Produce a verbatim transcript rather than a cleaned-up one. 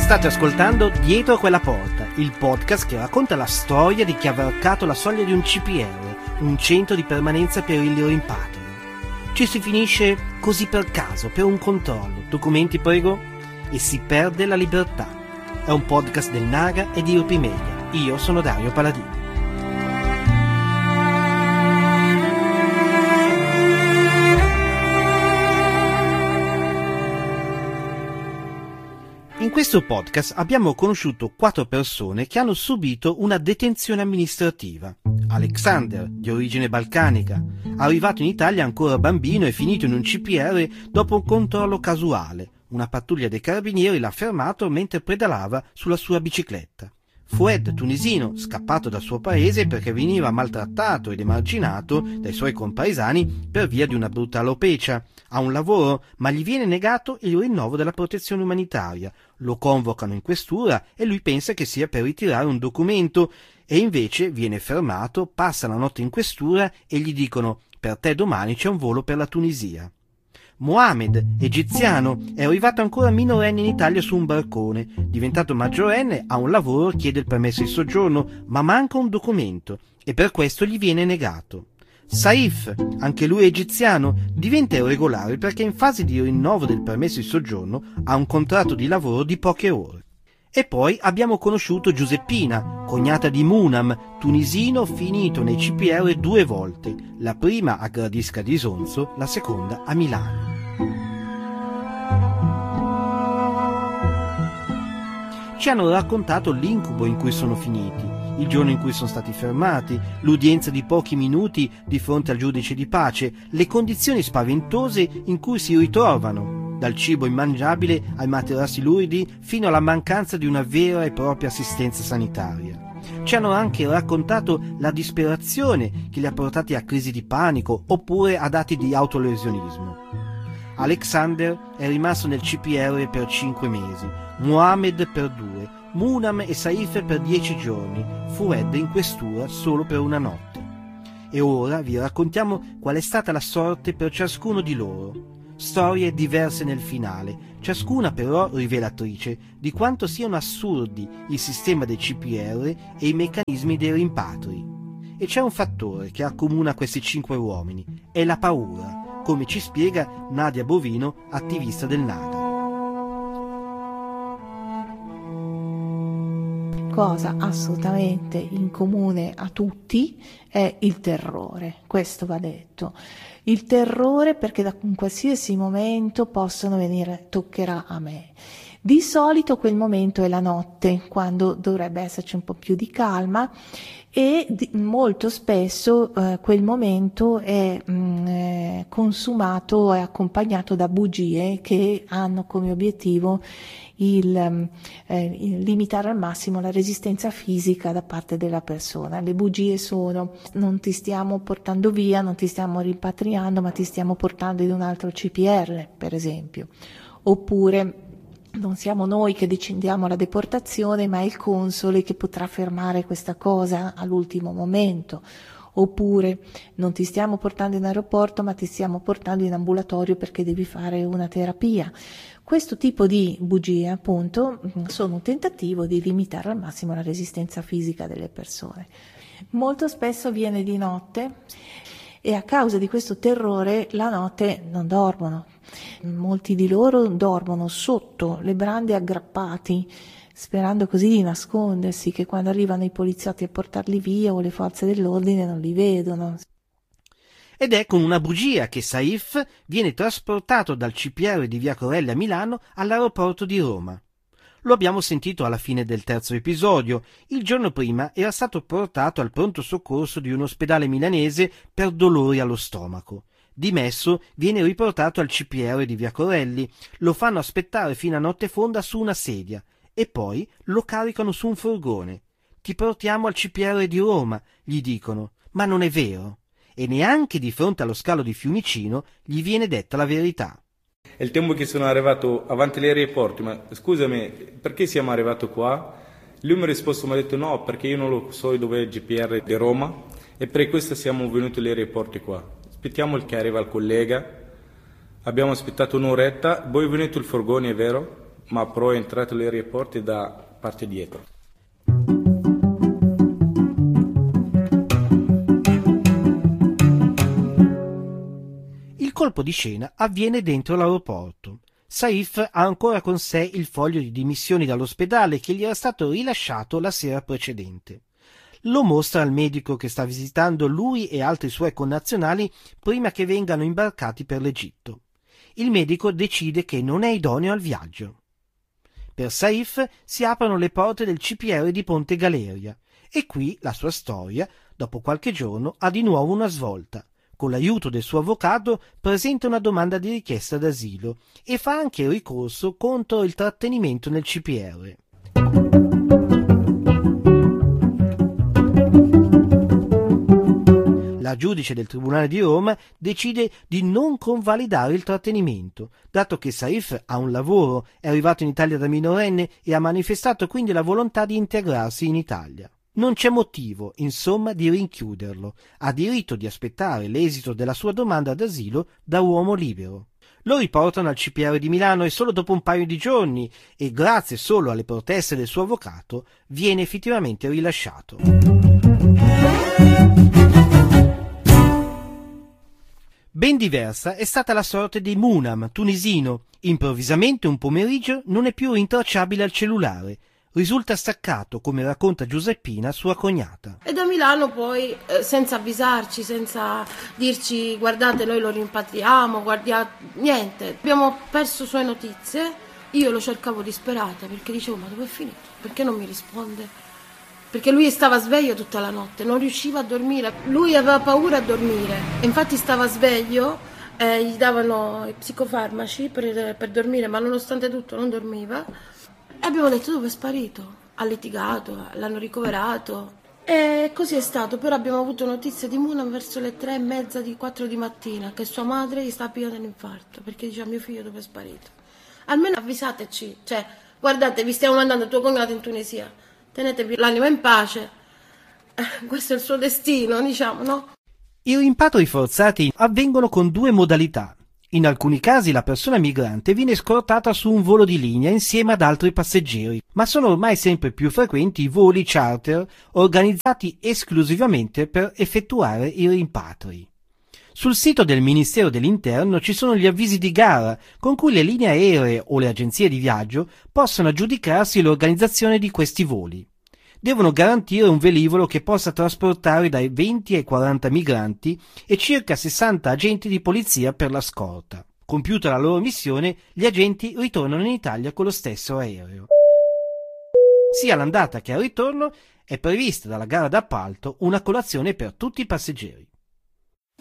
State ascoltando Dietro quella porta, il podcast che racconta la storia di chi ha varcato la soglia di un C P R, un centro di permanenza per il rimpatrio. Ci si finisce così per caso, per un controllo, documenti prego, e si perde la libertà. È un podcast del Naga e di Europe Media. Io sono Dario Paladini. In questo podcast abbiamo conosciuto quattro persone che hanno subito una detenzione amministrativa. Alexander, di origine balcanica, arrivato in Italia ancora bambino e finito in un C P R dopo un controllo casuale. Una pattuglia dei carabinieri l'ha fermato mentre pedalava sulla sua bicicletta. Foued, tunisino, scappato dal suo paese perché veniva maltrattato ed emarginato dai suoi compaesani per via di una brutta alopecia. Ha un lavoro, ma gli viene negato il rinnovo della protezione umanitaria. Lo convocano in questura e lui pensa che sia per ritirare un documento e invece viene fermato, passa la notte in questura e gli dicono «Per te domani c'è un volo per la Tunisia». Mohamed, egiziano, è arrivato ancora minorenne in Italia su un barcone. Diventato maggiorenne, ha un lavoro, chiede il permesso di soggiorno, ma manca un documento e per questo gli viene negato. Saif, anche lui egiziano, diventa irregolare perché in fase di rinnovo del permesso di soggiorno ha un contratto di lavoro di poche ore. E poi abbiamo conosciuto Giuseppina, cognata di Munam, tunisino finito nei C P R due volte, la prima a Gradisca di Isonzo, la seconda a Milano. Ci hanno raccontato l'incubo in cui sono finiti, il giorno in cui sono stati fermati, l'udienza di pochi minuti di fronte al giudice di pace, le condizioni spaventose in cui si ritrovano, dal cibo immangiabile ai materassi luridi fino alla mancanza di una vera e propria assistenza sanitaria. Ci hanno anche raccontato la disperazione che li ha portati a crisi di panico oppure ad atti di autolesionismo. Alexander è rimasto nel C P R per cinque mesi, Mohamed per due, Munam e Saif per dieci giorni, Foued in questura solo per una notte. E ora vi raccontiamo qual è stata la sorte per ciascuno di loro. Storie diverse nel finale, ciascuna però rivelatrice di quanto siano assurdi il sistema dei C P R e i meccanismi dei rimpatri. E c'è un fattore che accomuna questi cinque uomini, è la paura, come ci spiega Nadia Bovino, attivista del Naga. Cosa assolutamente in comune a tutti è il terrore, questo va detto. Il terrore perché da un qualsiasi momento possono venire, toccherà a me. Di solito quel momento è la notte, quando dovrebbe esserci un po' più di calma, e di, molto spesso eh, quel momento è mh, eh, consumato e accompagnato da bugie che hanno come obiettivo il, eh, il limitare al massimo la resistenza fisica da parte della persona. Le bugie sono: non ti stiamo portando via, non ti stiamo rimpatriando, ma ti stiamo portando in un altro C P R, per esempio. Oppure: non siamo noi che decidiamo la deportazione, ma è il console che potrà fermare questa cosa all'ultimo momento. Oppure: non ti stiamo portando in aeroporto, ma ti stiamo portando in ambulatorio perché devi fare una terapia. Questo tipo di bugie, appunto, sono un tentativo di limitare al massimo la resistenza fisica delle persone. Molto spesso avviene di notte e a causa di questo terrore la notte non dormono. Molti di loro dormono sotto le brande aggrappati, sperando così di nascondersi, che quando arrivano i poliziotti a portarli via o le forze dell'ordine non li vedono. Ed è con una bugia che Saif viene trasportato dal C P R di Via Corelli a Milano all'aeroporto di Roma. Lo abbiamo sentito alla fine del terzo episodio. Il giorno prima era stato portato al pronto soccorso di un ospedale milanese per dolori allo stomaco. Dimesso, viene riportato al C P R di Via Corelli, lo fanno aspettare fino a notte fonda su una sedia e poi lo caricano su un furgone. Ti portiamo al C P R di Roma, gli dicono, ma non è vero. E neanche di fronte allo scalo di Fiumicino gli viene detta la verità. È il tempo che sono arrivato avanti all'aeroporto, ma scusami, perché siamo arrivati qua? Lui mi ha risposto, mi ha detto no, perché io non lo so dove è il G P R di Roma e per questo siamo venuti all'aeroporto qua. Aspettiamo che arriva il collega, abbiamo aspettato un'oretta, poi è venuto il furgone, è vero? ma però è entrato all'aeroporto da parte dietro. Il colpo di scena avviene dentro l'aeroporto. Saif ha ancora con sé il foglio di dimissioni dall'ospedale che gli era stato rilasciato la sera precedente. Lo mostra al medico che sta visitando lui e altri suoi connazionali prima che vengano imbarcati per l'Egitto. Il medico decide che non è idoneo al viaggio. Per Saif si aprono le porte del C P R di Ponte Galeria e qui la sua storia, dopo qualche giorno, ha di nuovo una svolta. Con l'aiuto del suo avvocato presenta una domanda di richiesta d'asilo e fa anche ricorso contro il trattenimento nel C P R. La giudice del Tribunale di Roma decide di non convalidare il trattenimento, dato che Saif ha un lavoro, è arrivato in Italia da minorenne e ha manifestato quindi la volontà di integrarsi in Italia. Non c'è motivo, insomma, di rinchiuderlo. Ha diritto di aspettare l'esito della sua domanda d'asilo da uomo libero. Lo riportano al C P R di Milano e solo dopo un paio di giorni, e grazie solo alle proteste del suo avvocato, viene effettivamente rilasciato. Ben diversa è stata la sorte di Munam, tunisino. Improvvisamente un pomeriggio non è più rintracciabile al cellulare. Risulta staccato, come racconta Giuseppina, sua cognata. E da Milano poi, eh, senza avvisarci, senza dirci guardate noi lo rimpatriamo, guardiate, niente. Abbiamo perso sue notizie, io lo cercavo disperata perché dicevo ma dove è finito? Perché non mi risponde? Perché lui stava sveglio tutta la notte, non riusciva a dormire, lui aveva paura a dormire, e infatti stava sveglio, eh, gli davano i psicofarmaci per, per dormire, ma nonostante tutto non dormiva. E abbiamo detto dove è sparito, ha litigato, l'hanno ricoverato e così è stato. Però abbiamo avuto notizie di Munam verso le tre e mezza di quattro di mattina che sua madre gli sta pigliando un infarto perché diceva mio figlio dove è sparito. Almeno avvisateci, cioè guardate vi stiamo mandando tuo cognato in Tunisia, tenetevi l'anima in pace, eh, questo è il suo destino, diciamo, no? I rimpatri forzati avvengono con due modalità. In alcuni casi la persona migrante viene scortata su un volo di linea insieme ad altri passeggeri, ma sono ormai sempre più frequenti i voli charter organizzati esclusivamente per effettuare i rimpatri. Sul sito del Ministero dell'Interno ci sono gli avvisi di gara con cui le linee aeree o le agenzie di viaggio possono aggiudicarsi l'organizzazione di questi voli. Devono garantire un velivolo che possa trasportare dai venti ai quaranta migranti e circa sessanta agenti di polizia per la scorta. Compiuta la loro missione, gli agenti ritornano in Italia con lo stesso aereo. Sia all'andata che al ritorno è prevista dalla gara d'appalto una colazione per tutti i passeggeri.